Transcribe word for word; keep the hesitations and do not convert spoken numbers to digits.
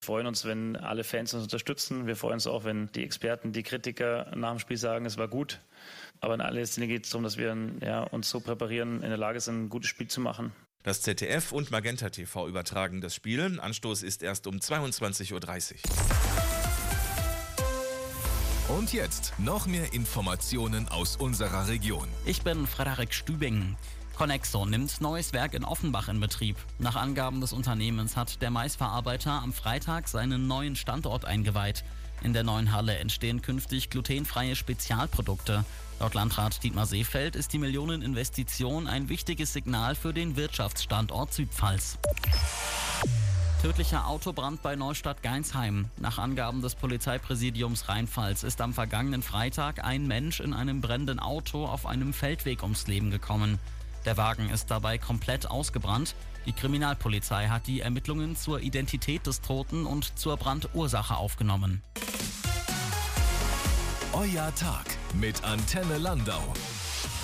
Wir freuen uns, wenn alle Fans uns unterstützen. Wir freuen uns auch, wenn die Experten, die Kritiker nach dem Spiel sagen, es war gut. Aber in allererster Linie geht es darum, dass wir ja, uns so präparieren, in der Lage sind, ein gutes Spiel zu machen. Das Z D F und Magenta T V übertragen das Spiel. Anstoß ist erst um zweiundzwanzig Uhr dreißig. Und jetzt noch mehr Informationen aus unserer Region. Ich bin Frederik Stübing. Conexo nimmt neues Werk in Offenbach in Betrieb. Nach Angaben des Unternehmens hat der Maisverarbeiter am Freitag seinen neuen Standort eingeweiht. In der neuen Halle entstehen künftig glutenfreie Spezialprodukte. Laut Landrat Dietmar Seefeld ist die Millioneninvestition ein wichtiges Signal für den Wirtschaftsstandort Südpfalz. Tödlicher Autobrand bei Neustadt-Geinsheim. Nach Angaben des Polizeipräsidiums Rheinpfalz ist am vergangenen Freitag ein Mensch in einem brennenden Auto auf einem Feldweg ums Leben gekommen. Der Wagen ist dabei komplett ausgebrannt. Die Kriminalpolizei hat die Ermittlungen zur Identität des Toten und zur Brandursache aufgenommen. Euer Tag mit Antenne Landau.